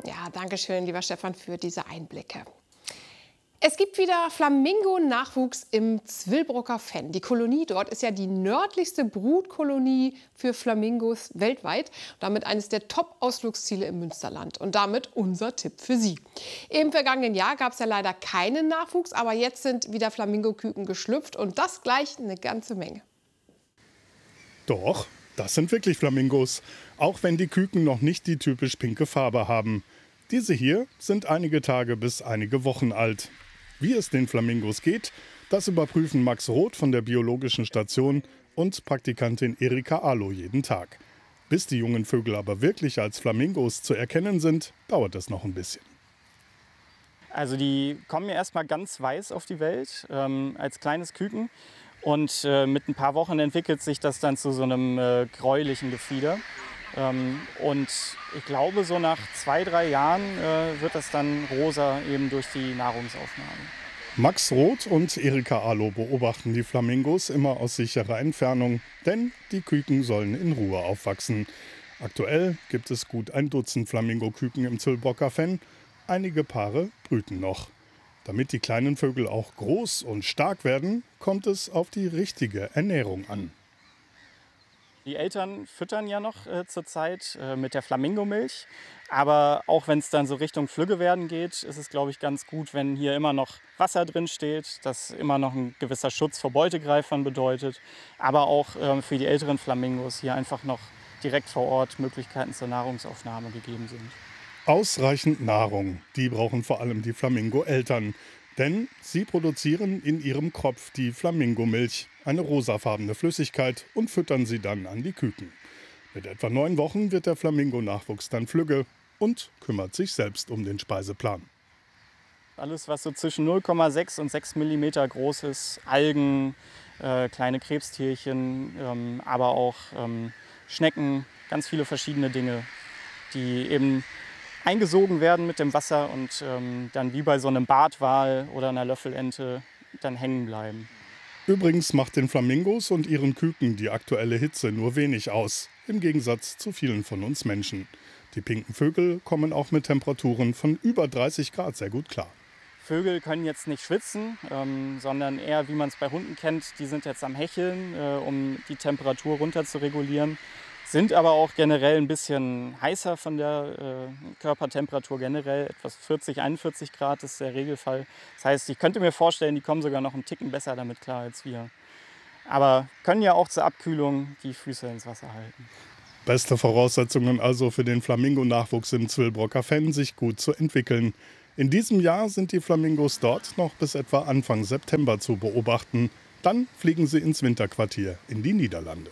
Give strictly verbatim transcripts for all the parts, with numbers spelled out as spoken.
Ja, danke schön, lieber Stefan, für diese Einblicke. Es gibt wieder Flamingo-Nachwuchs im Zwillbrocker Fenn. Die Kolonie dort ist ja die nördlichste Brutkolonie für Flamingos weltweit. Damit eines der Top-Ausflugsziele im Münsterland. Und damit unser Tipp für Sie. Im vergangenen Jahr gab es ja leider keinen Nachwuchs, aber jetzt sind wieder Flamingoküken geschlüpft und das gleich eine ganze Menge. Doch, das sind wirklich Flamingos, auch wenn die Küken noch nicht die typisch pinke Farbe haben. Diese hier sind einige Tage bis einige Wochen alt. Wie es den Flamingos geht, das überprüfen Max Roth von der Biologischen Station und Praktikantin Erika Alo jeden Tag. Bis die jungen Vögel aber wirklich als Flamingos zu erkennen sind, dauert es noch ein bisschen. Also die kommen ja erstmal ganz weiß auf die Welt, ähm, als kleines Küken. Und äh, mit ein paar Wochen entwickelt sich das dann zu so einem äh, gräulichen Gefieder. Ähm, und ich glaube, so nach zwei, drei Jahren äh, wird das dann rosa eben durch die Nahrungsaufnahme. Max Roth und Erika Alo beobachten die Flamingos immer aus sicherer Entfernung, denn die Küken sollen in Ruhe aufwachsen. Aktuell gibt es gut ein Dutzend Flamingoküken im Zwillbrocker Fenn. Einige Paare brüten noch. Damit die kleinen Vögel auch groß und stark werden, kommt es auf die richtige Ernährung an. Die Eltern füttern ja noch äh, zurzeit äh, mit der Flamingomilch. Aber auch wenn es dann so Richtung Flügge werden geht, ist es, glaube ich, ganz gut, wenn hier immer noch Wasser drin steht, das immer noch ein gewisser Schutz vor Beutegreifern bedeutet. Aber auch äh, für die älteren Flamingos hier einfach noch direkt vor Ort Möglichkeiten zur Nahrungsaufnahme gegeben sind. Ausreichend Nahrung, die brauchen vor allem die Flamingo-Eltern. Denn sie produzieren in ihrem Kropf die Flamingomilch, eine rosafarbene Flüssigkeit, und füttern sie dann an die Küken. Mit etwa neun Wochen wird der Flamingo-Nachwuchs dann flügge und kümmert sich selbst um den Speiseplan. Alles, was so zwischen null Komma sechs und sechs Millimeter groß ist, Algen, äh, kleine Krebstierchen, ähm, aber auch ähm, Schnecken, ganz viele verschiedene Dinge, die eben eingesogen werden mit dem Wasser und ähm, dann wie bei so einem Bartwal oder einer Löffelente dann hängen bleiben. Übrigens macht den Flamingos und ihren Küken die aktuelle Hitze nur wenig aus, im Gegensatz zu vielen von uns Menschen. Die pinken Vögel kommen auch mit Temperaturen von über dreißig Grad sehr gut klar. Vögel können jetzt nicht schwitzen, ähm, sondern eher, wie man es bei Hunden kennt, die sind jetzt am Hecheln, äh, um die Temperatur runter zu regulieren. Sind aber auch generell ein bisschen heißer von der äh, Körpertemperatur generell. Etwas vierzig, einundvierzig Grad ist der Regelfall. Das heißt, ich könnte mir vorstellen, die kommen sogar noch einen Ticken besser damit klar als wir. Aber können ja auch zur Abkühlung die Füße ins Wasser halten. Beste Voraussetzungen also für den Flamingo-Nachwuchs im Zwillbrocker Fenn, sich gut zu entwickeln. In diesem Jahr sind die Flamingos dort noch bis etwa Anfang September zu beobachten. Dann fliegen sie ins Winterquartier in die Niederlande.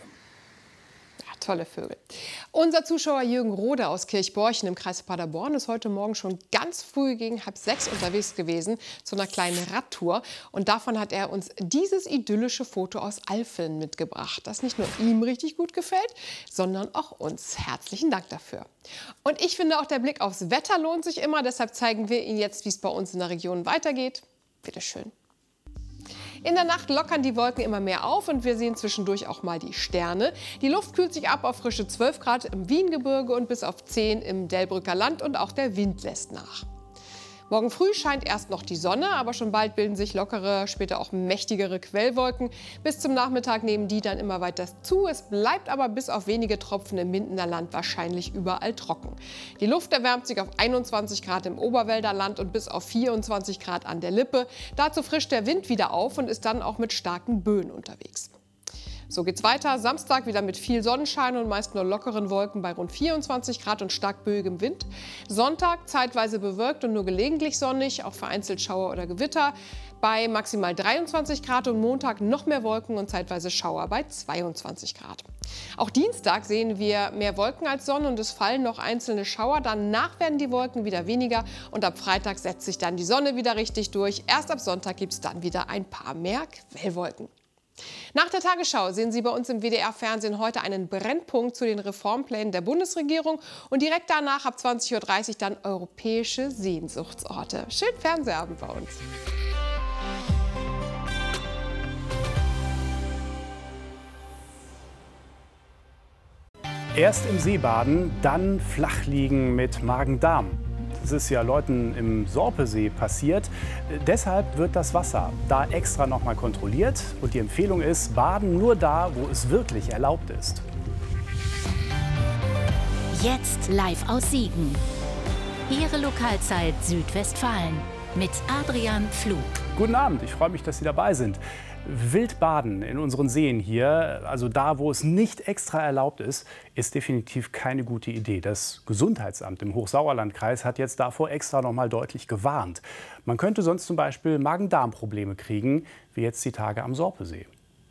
Tolle Vögel. Unser Zuschauer Jürgen Rode aus Kirchborchen im Kreis Paderborn ist heute Morgen schon ganz früh gegen halb sechs unterwegs gewesen zu einer kleinen Radtour. Und davon hat er uns dieses idyllische Foto aus Alfeln mitgebracht, das nicht nur ihm richtig gut gefällt, sondern auch uns. Herzlichen Dank dafür. Und ich finde, auch der Blick aufs Wetter lohnt sich immer. Deshalb zeigen wir Ihnen jetzt, wie es bei uns in der Region weitergeht. Bitte schön. In der Nacht lockern die Wolken immer mehr auf und wir sehen zwischendurch auch mal die Sterne. Die Luft kühlt sich ab auf frische zwölf Grad im Wiengebirge und bis auf zehn im Delbrücker Land und auch der Wind lässt nach. Morgen früh scheint erst noch die Sonne, aber schon bald bilden sich lockere, später auch mächtigere Quellwolken. Bis zum Nachmittag nehmen die dann immer weiter zu. Es bleibt aber bis auf wenige Tropfen im Mindener Land wahrscheinlich überall trocken. Die Luft erwärmt sich auf einundzwanzig Grad im Oberwälder Land und bis auf vierundzwanzig Grad an der Lippe. Dazu frischt der Wind wieder auf und ist dann auch mit starken Böen unterwegs. So geht's weiter. Samstag wieder mit viel Sonnenschein und meist nur lockeren Wolken bei rund vierundzwanzig Grad und stark böigem Wind. Sonntag zeitweise bewölkt und nur gelegentlich sonnig, auch vereinzelt Schauer oder Gewitter bei maximal dreiundzwanzig Grad und Montag noch mehr Wolken und zeitweise Schauer bei zweiundzwanzig Grad. Auch Dienstag sehen wir mehr Wolken als Sonne und es fallen noch einzelne Schauer. Danach werden die Wolken wieder weniger und ab Freitag setzt sich dann die Sonne wieder richtig durch. Erst ab Sonntag gibt es dann wieder ein paar mehr Quellwolken. Nach der Tagesschau sehen Sie bei uns im W D R-Fernsehen heute einen Brennpunkt zu den Reformplänen der Bundesregierung und direkt danach ab zwanzig Uhr dreißig dann europäische Sehnsuchtsorte. Schönen Fernsehabend bei uns. Erst im See baden, dann flach liegen mit Magen-Darm. Es ist ja Leuten im Sorpesee passiert. Deshalb wird das Wasser da extra noch mal kontrolliert. Und die Empfehlung ist, baden nur da, wo es wirklich erlaubt ist. Jetzt live aus Siegen. Ihre Lokalzeit Südwestfalen mit Adrian Pflug. Guten Abend, ich freue mich, dass Sie dabei sind. Wildbaden in unseren Seen hier, also da, wo es nicht extra erlaubt ist, ist definitiv keine gute Idee. Das Gesundheitsamt im Hochsauerlandkreis hat jetzt davor extra noch mal deutlich gewarnt. Man könnte sonst zum Beispiel Magen-Darm-Probleme kriegen, wie jetzt die Tage am Sorpesee.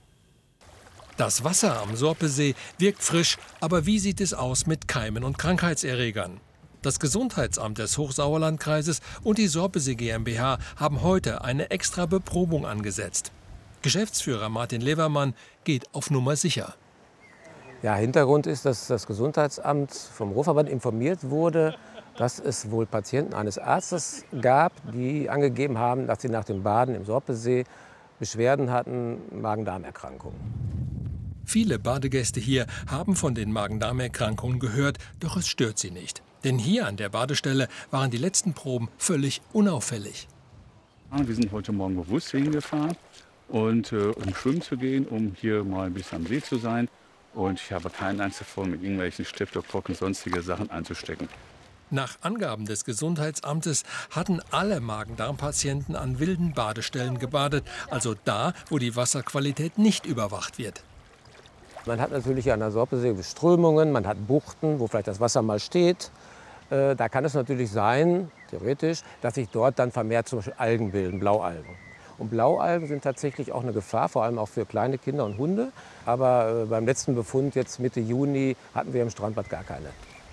Das Wasser am Sorpesee wirkt frisch, aber wie sieht es aus mit Keimen und Krankheitserregern? Das Gesundheitsamt des Hochsauerlandkreises und die Sorpesee GmbH haben heute eine extra Beprobung angesetzt. Geschäftsführer Martin Levermann geht auf Nummer sicher. Ja, Hintergrund ist, dass das Gesundheitsamt vom Ruhrverband informiert wurde, dass es wohl Patienten eines Arztes gab, die angegeben haben, dass sie nach dem Baden im Sorpesee Beschwerden hatten, Magen-Darm-Erkrankungen. Viele Badegäste hier haben von den Magen-Darm-Erkrankungen gehört, doch es stört sie nicht. Denn hier an der Badestelle waren die letzten Proben völlig unauffällig. Wir sind heute Morgen bewusst hingefahren, und, äh, um schwimmen zu gehen, um hier mal ein bisschen am See zu sein. Und ich habe keine Angst davor, mit irgendwelchen Streptokokken und sonstige Sachen anzustecken. Nach Angaben des Gesundheitsamtes hatten alle Magen-Darm-Patienten an wilden Badestellen gebadet, also da, wo die Wasserqualität nicht überwacht wird. Man hat natürlich an der Sorpesee Strömungen, man hat Buchten, wo vielleicht das Wasser mal steht. Äh, da kann es natürlich sein, theoretisch, dass sich dort dann vermehrt zum Beispiel Algen bilden, Blaualgen. Und Blaualgen sind tatsächlich auch eine Gefahr, vor allem auch für kleine Kinder und Hunde. Aber äh, beim letzten Befund, jetzt Mitte Juni, hatten wir im Strandbad gar keine.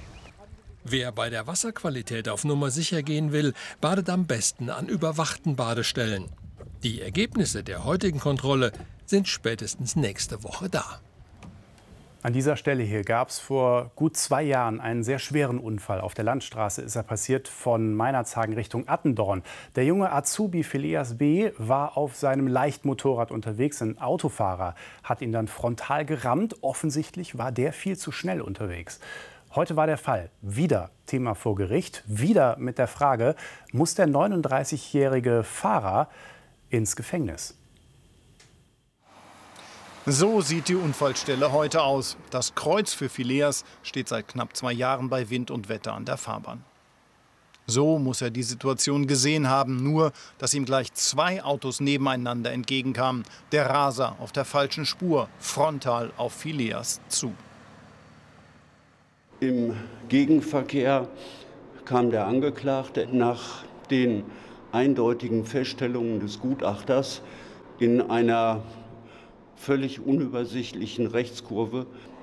Wer bei der Wasserqualität auf Nummer sicher gehen will, badet am besten an überwachten Badestellen. Die Ergebnisse der heutigen Kontrolle sind spätestens nächste Woche da. An dieser Stelle hier gab es vor gut zwei Jahren einen sehr schweren Unfall. Auf der Landstraße ist er passiert von Meinerzhagen Richtung Attendorn. Der junge Azubi Phileas B. war auf seinem Leichtmotorrad unterwegs. Ein Autofahrer hat ihn dann frontal gerammt. Offensichtlich war der viel zu schnell unterwegs. Heute war der Fall wieder Thema vor Gericht. Wieder mit der Frage, muss der neununddreißigjährige Fahrer ins Gefängnis? So sieht die Unfallstelle heute aus. Das Kreuz für Phileas steht seit knapp zwei Jahren bei Wind und Wetter an der Fahrbahn. So muss er die Situation gesehen haben, nur dass ihm gleich zwei Autos nebeneinander entgegenkamen. Der Raser auf der falschen Spur, frontal auf Phileas zu. Im Gegenverkehr kam der Angeklagte nach den eindeutigen Feststellungen des Gutachters in einer völlig unübersichtlichen Rechtskurve